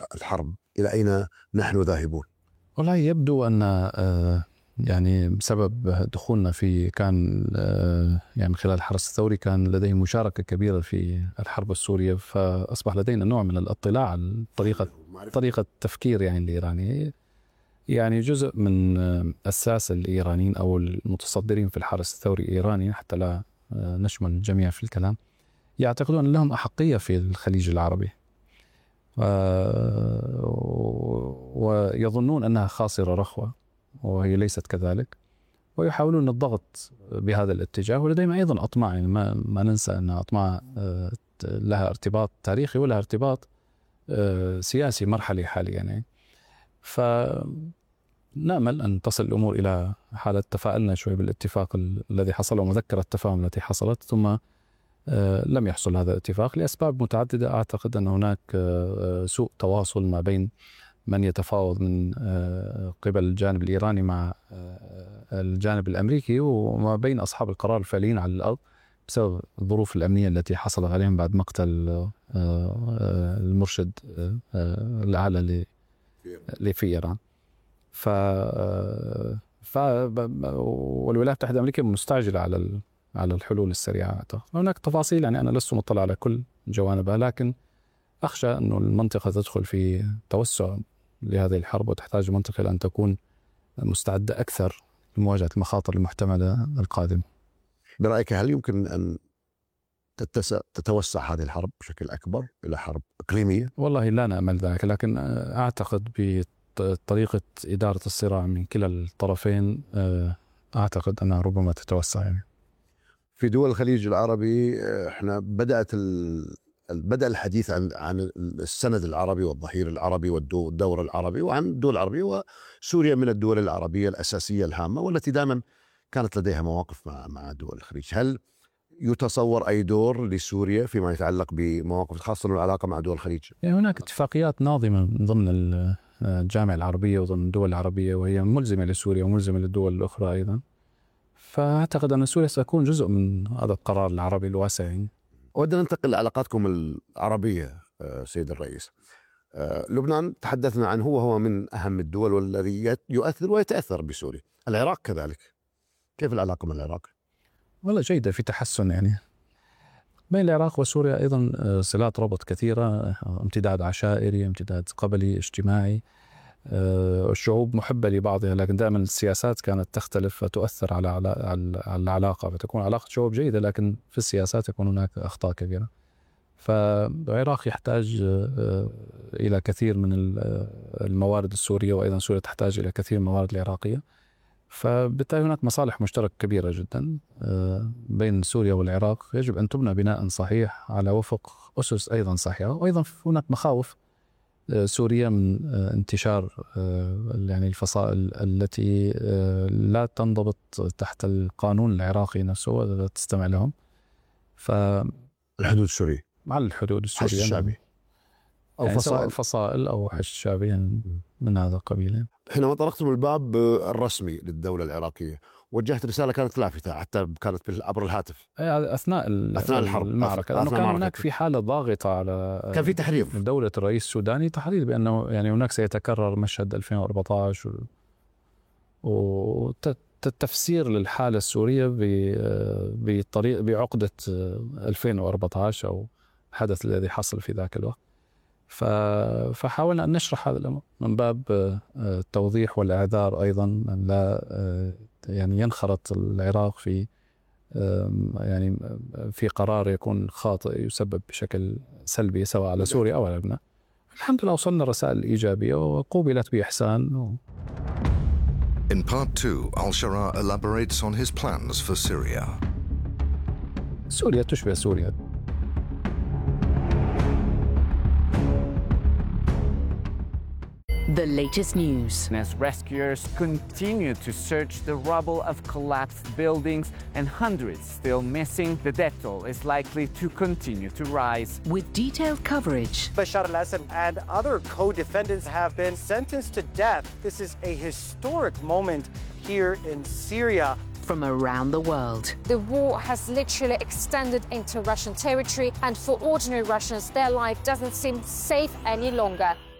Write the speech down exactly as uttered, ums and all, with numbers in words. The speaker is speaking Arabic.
الحرب؟ إلى أين نحن ذاهبون؟ والله يبدو أن يعني بسبب دخولنا في كان يعني خلال الحرس الثوري كان لديه مشاركة كبيرة في الحرب السورية، فأصبح لدينا نوع من الاطلاع على طريقة طريقة التفكير يعني الإيراني. يعني جزء من الساسة الإيرانيين أو المتصدرين في الحرس الثوري الإيراني، حتى لا نشمل الجميع في الكلام، يعتقدون أن لهم أحقية في الخليج العربي، ويظنون أنها خاصرة رخوة وهي ليست كذلك، ويحاولون الضغط بهذا الاتجاه. ولديهم أيضا أطماع، يعني ما, ما ننسى أن أطماع لها ارتباط تاريخي ولها ارتباط سياسي مرحلي حاليا يعني. فنأمل أن تصل الأمور إلى حالة تفاءلنا شوي بالاتفاق الذي حصل ومذكرة التفاهم التي حصلت، ثم لم يحصل هذا الاتفاق لأسباب متعددة. أعتقد أن هناك سوء تواصل ما بين من يتفاوض من قبل الجانب الإيراني مع الجانب الأمريكي، وما بين أصحاب القرار الفعليين على الأرض بسبب الظروف الأمنية التي حصلت عليهم بعد مقتل المرشد الأعلى في إيران. ف ف والولايات المتحدة الأمريكية مستعجلة على على الحلول السريعة. هناك تفاصيل يعني أنا لست مطلع على كل جوانبها، لكن أخشى أن المنطقة تدخل في توسع لهذه الحرب، وتحتاج المنطقة أن تكون مستعدة أكثر لمواجهة المخاطر المحتملة القادمة. برأيك هل يمكن أن تتوسع هذه الحرب بشكل أكبر إلى حرب إقليمية؟ والله لا نأمل ذلك، لكن أعتقد بطريقة إدارة الصراع من كلا الطرفين أعتقد أنها ربما تتوسع. يعني في دول الخليج العربي احنا بدأت ال... بدأ الحديث عن عن السند العربي والظهير العربي والدور العربي وعن الدول العربية، وسوريا من الدول العربية الأساسية الهامة والتي دائما كانت لديها مواقف مع مع دول الخليج. هل يتصور أي دور لسوريا فيما يتعلق بمواقف خاصة العلاقة مع دول الخليج؟ يعني هناك اتفاقيات ناظمة ضمن الجامعة العربية وضمن الدول العربية، وهي ملزمة لسوريا وملزمة للدول الأخرى أيضا. فأعتقد أن سوريا ستكون جزء من هذا القرار العربي الواسع. يعني أود أن ننتقل لعلاقاتكم العربية سيد الرئيس. لبنان تحدثنا عنه وهو من أهم الدول والذي يؤثر ويتأثر بسوريا. العراق كذلك، كيف العلاقة مع العراق؟ والله جيدة، في تحسن يعني بين العراق وسوريا. أيضا صلات ربط كثيرة، امتداد عشائري، امتداد قبلي اجتماعي، الشعوب محبة لبعضها، لكن دائما السياسات كانت تختلف فتؤثر على على العلاقة، فتكون علاقة شعوب جيدة لكن في السياسات يكون هناك أخطاء كبيرة. فالعراق يحتاج إلى كثير من الموارد السورية، وأيضا سوريا تحتاج إلى كثير من الموارد العراقية، فبالتالي هناك مصالح مشتركة كبيرة جدا بين سوريا والعراق. يجب أن تبنى بناء صحيح على وفق أسس أيضا صحيحة. وأيضا هناك مخاوف سوريا من انتشار يعني الفصائل التي لا تنضبط تحت القانون العراقي نفسه ولا تستمع لهم. فالحدود السورية مع الحدود السورية حش الشعبي أو يعني فصائل فصائل أو حش الشعبي يعني من هذا القبيل. حينما طرقتم الباب الرسمي للدولة العراقية وجهت رسالة كانت لافتة، حتى كانت عبر الهاتف أثناء, أثناء الحرب المعركة، لأنه كان هناك في حالة ضاغطة على كان في تحريض من دولة الرئيس السوداني، تحريض بأنه يعني هناك سيتكرر مشهد ألفين وأربعة عشر، وتفسير للحالة السورية بطريق بعقدة ألفين وأربعة عشر أو الحدث الذي حصل في ذاك الوقت. فحاولنا أن نشرح هذا الأمر من باب التوضيح والإعذار أيضا، أن لا يعني ينخرط العراق في يعني في قرار يكون خاطئ يسبب بشكل سلبي سواء على سوريا أو على لبنان. الحمد لله وصلنا رسائل إيجابية وقوبلت بإحسان. In part two, Al-Shara elaborates on his plans for Syria. سوريا تشبه سوريا. The latest news. As rescuers continue to search the rubble of collapsed buildings and hundreds still missing, the death toll is likely to continue to rise. With detailed coverage. Bashar al-Assad and other co-defendants have been sentenced to death. This is a historic moment here in Syria. From around the world. The war has literally extended into Russian territory, and for ordinary Russians, their life doesn't seem safe any longer.